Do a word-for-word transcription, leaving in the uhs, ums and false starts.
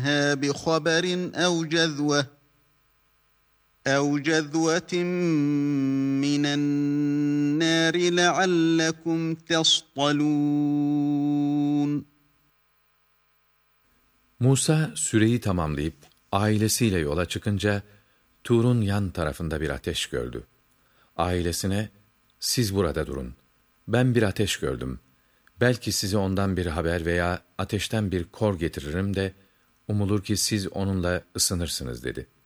بِخَبَرٍ أَوْ جَذْوَةٍ أَوْ جَذْوَةٍ مِّنَ النَّارِ لَعَلَّكُمْ تَصْطَلُونَ. Musa süreyi tamamlayıp ailesiyle yola çıkınca Tur'un yan tarafında bir ateş gördü. Ailesine, siz burada durun. Ben bir ateş gördüm. Belki size ondan bir haber veya ateşten bir kor getiririm de umulur ki siz onunla ısınırsınız dedi.